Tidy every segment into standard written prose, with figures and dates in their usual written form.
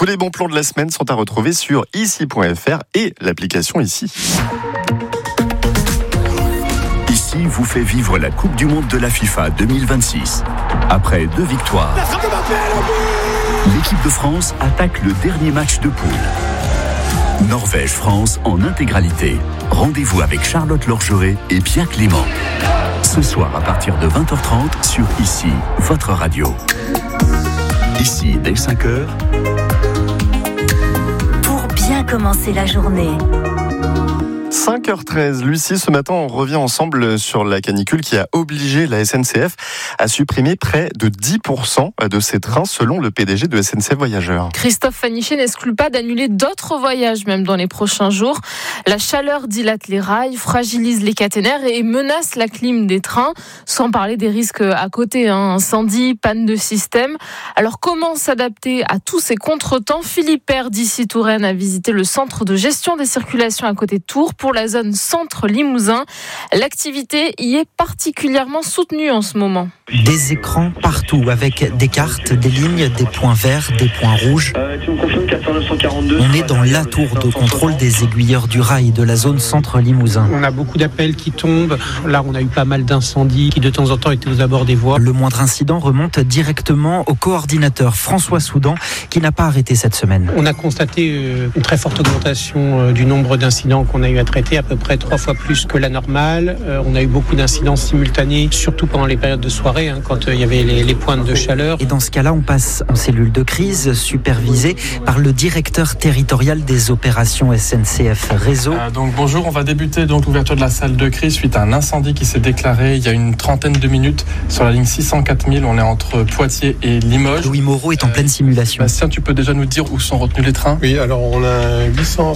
Tous les bons plans de la semaine sont à retrouver sur ici.fr et l'application Ici. Ici vous fait vivre la Coupe du Monde de la FIFA 2026. Après 2 victoires, l'équipe de France attaque le dernier match de poule. Norvège-France en intégralité. Rendez-vous avec Charlotte Lorgeret et Pierre Clément. Ce soir à partir de 20h30 sur Ici, votre radio. Ici, dès 5h. Pour bien commencer la journée. 5h13, Lucie, ce matin on revient ensemble sur la canicule qui a obligé la SNCF à supprimer près de 10% de ses trains selon le PDG de SNCF Voyageurs. Christophe Faniché n'exclut pas d'annuler d'autres voyages même dans les prochains jours. La chaleur dilate les rails, fragilise les caténaires et menace la clim des trains, sans parler des risques à côté, incendie, panne de système. Alors comment s'adapter à tous ces contretemps ? Philippe Père d'ici Touraine a visité le centre de gestion des circulations à côté de Tours pour la zone centre-Limousin. L'activité y est particulièrement soutenue en ce moment. Des écrans partout avec des cartes, des lignes, des points verts, des points rouges. On est dans la tour de contrôle des aiguilleurs du rail de la zone centre-Limousin. On a beaucoup d'appels qui tombent. Là, on a eu pas mal d'incendies qui de temps en temps étaient aux abords des voies. Le moindre incident remonte directement au coordinateur François Soudan qui n'a pas arrêté cette semaine. On a constaté une très forte augmentation du nombre d'incidents qu'on a eu à traiter, à peu près 3 fois plus que la normale. On a eu beaucoup d'incidents simultanés, surtout pendant les périodes de soirée, quand il y avait les pointes de chaleur. Et dans ce cas-là, on passe en cellule de crise supervisée par le directeur territorial des opérations SNCF Réseau. Bonjour, on va débuter l'ouverture de la salle de crise suite à un incendie qui s'est déclaré il y a une trentaine de minutes sur la ligne 604 000. On est entre Poitiers et Limoges. Louis Moreau est en pleine simulation. Bastien, tu peux déjà nous dire où sont retenus les trains ? Oui, alors on a un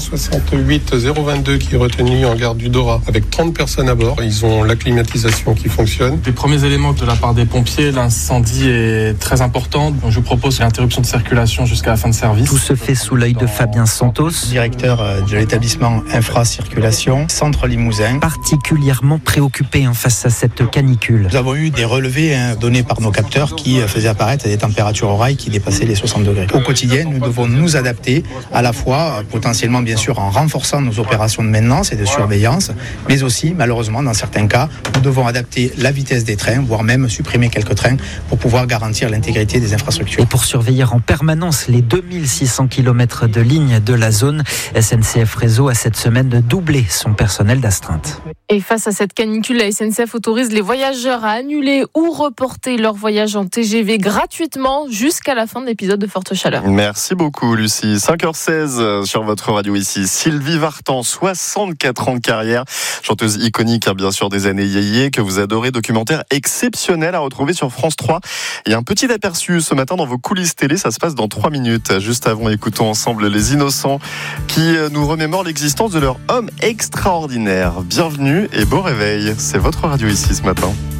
868 022 qui est retenu en gare du Dorat avec 30 personnes à bord. Ils ont la climatisation qui fonctionne. Des premiers éléments de la part des pompiers, l'incendie est très important. Donc je vous propose l'interruption de circulation jusqu'à la fin de service. Tout se fait sous l'œil de Fabien Santos, directeur de l'établissement Infracirculation, Centre Limousin. Particulièrement préoccupé face à cette canicule. Nous avons eu des relevés donnés par nos capteurs qui faisaient apparaître des températures au rail qui dépassaient les 60 degrés. Au quotidien, nous devons nous adapter à la fois, potentiellement bien sûr, en renforçant nos opérations de maintenance et de surveillance, mais aussi, malheureusement, dans certains cas, nous devons adapter la vitesse des trains, voire même supprimer quelques trains pour pouvoir garantir l'intégrité des infrastructures. Et pour surveiller en permanence les 2600 km de lignes de la zone, SNCF Réseau a cette semaine doublé son personnel d'astreinte. Et face à cette canicule, la SNCF autorise les voyageurs à annuler ou reporter leur voyage en TGV gratuitement jusqu'à la fin de l'épisode de forte chaleur. Merci beaucoup Lucie. 5h16 sur votre radio Ici. Sylvie Vartan, 64 ans de carrière, chanteuse iconique bien sûr des années yéyé que vous adorez, documentaire exceptionnel à retrouver sur France 3. Il y a un petit aperçu ce matin dans vos coulisses télé, ça se passe dans 3 minutes. Juste avant, écoutons ensemble Les Innocents qui nous remémorent l'existence de leur homme extraordinaire. Bienvenue et beau réveil, c'est votre radio Ici ce matin.